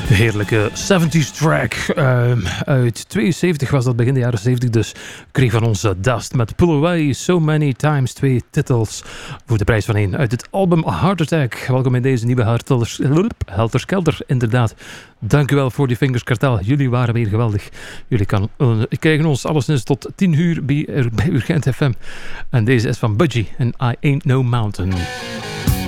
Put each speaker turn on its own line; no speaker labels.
Heerlijke 70s track uit 72 was dat, begin de jaren 70 dus. Kreeg van ons Dust met Pull Away So Many Times, 2 titels voor de prijs van 1 uit het album Heart Attack. Welkom in deze nieuwe Helter Skelter, inderdaad. Dank u wel voor die Fingers Kartel, jullie waren weer geweldig. Jullie krijgen ons alleszins tot 10 uur bij Urgent FM. En deze is van Budgie en I Ain't No Mountain.